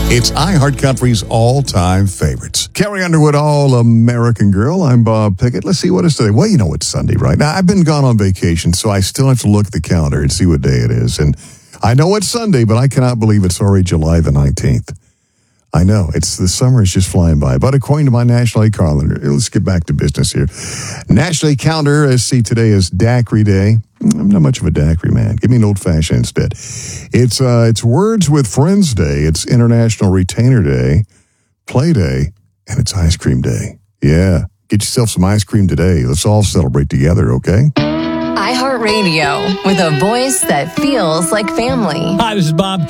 It's iHeartCountry's all-time favorites. Carrie Underwood, All-American Girl. I'm Bob Pickett. Let's see what is today. Well, you know it's Sunday, right? Now, I've been gone on vacation, so I still have to look at the calendar and see what day it is. And I know it's Sunday, but I cannot believe it's already July the 19th. I know. The summer is just flying by. But according to my National Day calendar, let's get back to business here. National Day calendar, today is Daiquiri Day. I'm not much of a daiquiri man. Give me an old-fashioned instead. It's Words with Friends Day. It's International Retainer Day, Play Day, and it's Ice Cream Day. Yeah, get yourself some ice cream today. Let's all celebrate together, okay? iHeartRadio, with a voice that feels like family. Hi, this is Bob